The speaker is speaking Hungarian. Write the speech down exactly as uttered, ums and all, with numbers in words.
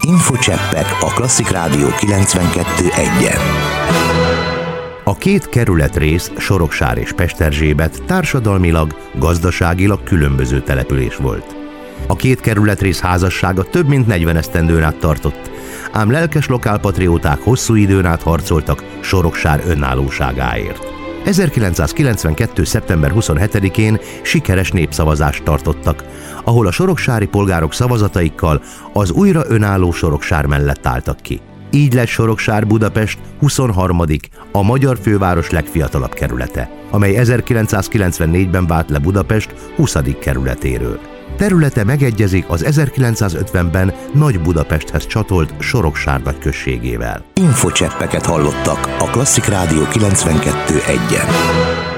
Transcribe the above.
Infocseppek a Klasszik Rádió kilencvenkettő egyen. A két kerületrész, Soroksár és Pesterzsébet társadalmilag, gazdaságilag különböző település volt. A két kerületrész házassága több mint negyven esztendőn át tartott, ám lelkes lokálpatrióták hosszú időn át harcoltak Soroksár önállóságáért. ezerkilencszázkilencvenkettő. szeptember huszonhetedikén sikeres népszavazást tartottak, ahol a soroksári polgárok szavazataikkal az újra önálló Soroksár mellett álltak ki. Így lett Soroksár Budapest huszonharmadik a magyar főváros legfiatalabb kerülete, amely ezerkilencszázkilencvennégyben vált le Budapest huszadik kerületéről. Területe megegyezik az ezerkilencszázötvenben Nagy Budapesthez csatolt Soroksár nagyközségével. Infocseppeket hallottak a Klasszik Rádió kilencvenkettő egyen.